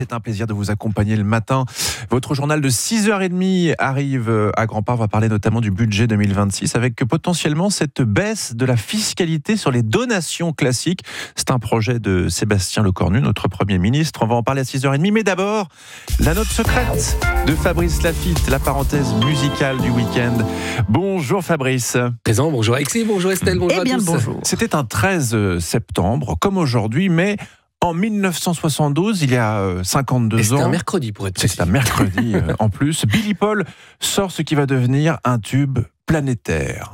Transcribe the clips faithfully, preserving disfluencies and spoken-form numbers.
C'est un plaisir de vous accompagner le matin. Votre journal de six heures trente arrive à grands pas. On va parler notamment du budget deux mille vingt-six avec potentiellement cette baisse de la fiscalité sur les donations classiques. C'est un projet de Sébastien Lecornu, notre Premier ministre. On va en parler à six heures trente. Mais d'abord, la note secrète de Fabrice Lafitte, la parenthèse musicale du week-end. Bonjour Fabrice. Présent, bonjour Alexis, bonjour Estelle, bonjour Eh bien, à tous. bonjour. C'était un treize septembre, comme aujourd'hui, mais en dix-neuf cent soixante-douze, il y a cinquante-deux Et c'était ans. un mercredi pour être précis. C'est un mercredi euh, en plus. Billy Paul sort ce qui va devenir un tube planétaire.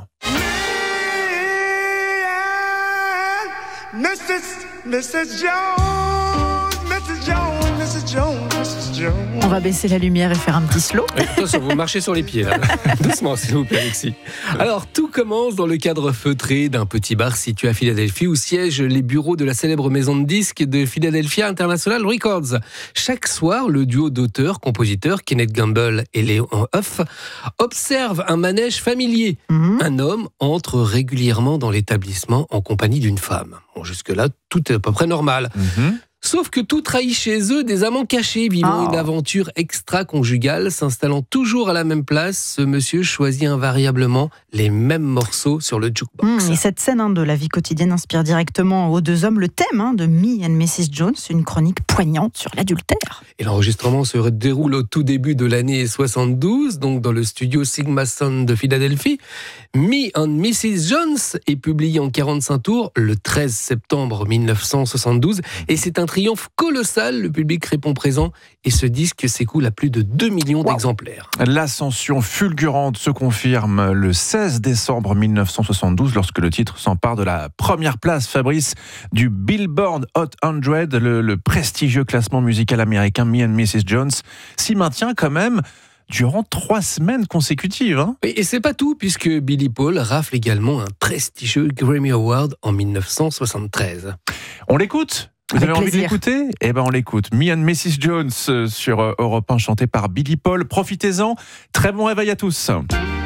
missus missus Jones, missus Jones, missus Jones, missus Jones. On va baisser la lumière et faire un petit slow. Et attention, vous marchez sur les pieds là. Doucement s'il vous plaît Alexis. Alors tout commence dans le cadre feutré d'un petit bar situé à Philadelphie où siègent les bureaux de la célèbre maison de disques de Philadelphia International Records. Chaque soir, le duo d'auteurs-compositeurs Kenneth Gamble et Léon Huff observe un manège familier. Mmh. Un homme entre régulièrement dans l'établissement en compagnie d'une femme. Bon, jusque-là, tout est à peu près normal. Mm-hmm. Sauf que tout trahit chez eux des amants cachés, vivant Oh. une aventure extra-conjugale, s'installant toujours à la même place. Ce monsieur choisit invariablement les mêmes morceaux sur le jukebox. Mmh, et cette scène hein, de la vie quotidienne inspire directement aux deux hommes le thème hein, de Me and missus Jones, une chronique poignante sur l'adultère. Et l'enregistrement se déroule au tout début de l'année soixante-douze, donc dans le studio Sigma Sound de Philadelphie. Me and missus Jones est publié en quarante-cinq tours le treize septembre dix-neuf cent soixante-douze et c'est un triomphe colossal. Le public répond présent et ce disque s'écoule à plus de deux millions Wow. d'exemplaires. L'ascension fulgurante se confirme le seize décembre dix-neuf cent soixante-douze lorsque le titre s'empare de la première place, Fabrice, du Billboard Hot cent, le, le prestigieux classement musical américain. Me and missus Jones s'y maintient quand même durant trois semaines consécutives. Hein. Et c'est pas tout, puisque Billy Paul rafle également un prestigieux Grammy Award en dix-neuf cent soixante-treize. On l'écoute ? Vous Avec avez envie de plaisir. l'écouter ? Eh ben on l'écoute. Me and missus Jones euh, sur euh, Europe un, chanté par Billy Paul. Profitez-en. Très bon réveil à tous.